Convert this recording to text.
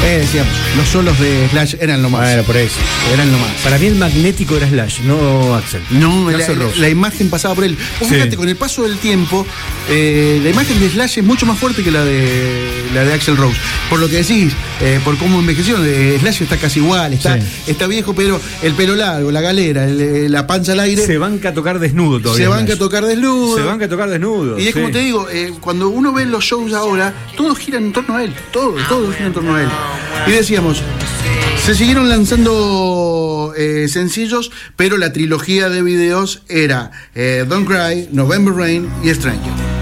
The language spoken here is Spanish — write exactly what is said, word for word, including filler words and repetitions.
Eh, decíamos, los solos de Slash eran lo más. Bueno, por eso. Eran lo más. Para mí el magnético era Slash, no Axl. No, la, Axl la, Rose. la imagen pasaba por él. Vos Sí. fíjate, con el paso del tiempo, eh, la imagen de Slash es mucho más fuerte que la de la de Axl Rose. Por lo que decís, eh, por cómo envejeció, eh, Slash está casi igual, está, Sí. está viejo, pero el pelo largo, la galera, el, la panza al aire. Se banca a tocar desnudo todavía. Se banca Slash. a tocar desnudo. Se banca a tocar desnudo. Y es sí. como te digo, eh, cuando uno ve los shows ahora, todos giran en torno a él. Todo, todo gira en torno a él. Y decíamos, se siguieron lanzando eh, sencillos, pero la trilogía de videos era eh, Don't Cry, November Rain y Stranger.